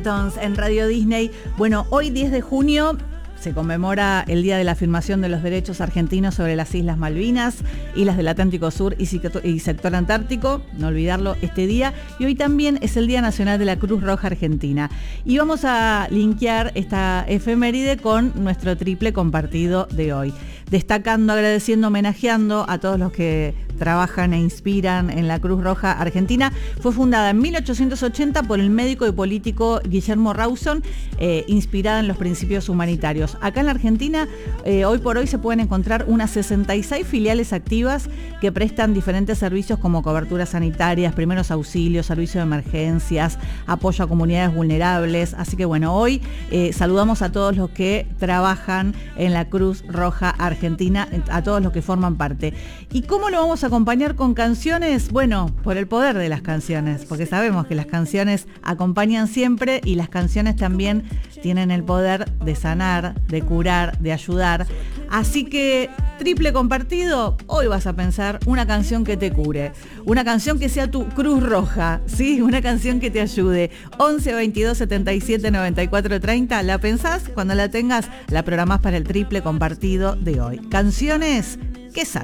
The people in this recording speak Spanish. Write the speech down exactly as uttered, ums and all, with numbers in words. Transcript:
Entonces, en Radio Disney, bueno, hoy diez de junio se conmemora el Día de la Afirmación de los Derechos Argentinos sobre las Islas Malvinas, Islas del Atlántico Sur y Sector Antártico, no olvidarlo este día, y hoy también es el Día Nacional de la Cruz Roja Argentina. Y vamos a linkear esta efeméride con nuestro triple compartido de hoy, destacando, agradeciendo, homenajeando a todos los que trabajan e inspiran en la Cruz Roja Argentina. Fue fundada en mil ochocientos ochenta por el médico y político Guillermo Rawson, eh, inspirada en los principios humanitarios. Acá en la Argentina, eh, hoy por hoy se pueden encontrar unas sesenta y seis filiales activas que prestan diferentes servicios como coberturas sanitarias, primeros auxilios, servicio de emergencias, apoyo a comunidades vulnerables. Así que bueno, hoy eh, saludamos a todos los que trabajan en la Cruz Roja Argentina, a todos los que forman parte. ¿Y cómo lo vamos a acompañar con canciones? Bueno, por el poder de las canciones, porque sabemos que las canciones acompañan siempre y las canciones también tienen el poder de sanar, de curar, de ayudar. Así que, triple compartido, hoy vas a pensar una canción que te cure, una canción que sea tu Cruz Roja, ¿sí? Una canción que te ayude. once veintidós setenta y siete noventa y cuatro treinta, ¿la pensás? Cuando la tengas, la programás para el triple compartido de hoy. Canciones que sanan.